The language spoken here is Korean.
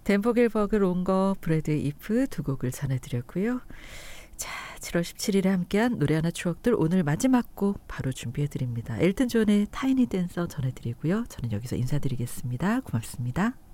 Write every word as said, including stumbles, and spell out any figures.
댄버 길버그 롱거 브래드 이프 두 곡을 전해드렸고요. 자, 칠월 십칠일에 함께한 노래 하나 추억들 오늘 마지막 곡 바로 준비해드립니다. 엘튼 존의 타이니 댄서 전해드리고요. 저는 여기서 인사드리겠습니다. 고맙습니다.